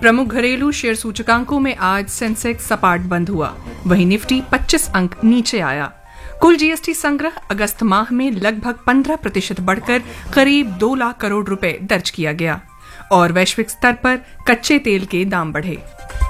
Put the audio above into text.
प्रमुख घरेलू शेयर सूचकांकों में आज सेंसेक्स सपाट बंद हुआ, वहीं निफ्टी 25 अंक नीचे आया। कुल जीएसटी संग्रह अगस्त माह में लगभग 15% बढ़कर करीब 2 लाख करोड़ रुपए दर्ज किया गया और वैश्विक स्तर पर कच्चे तेल के दाम बढ़े।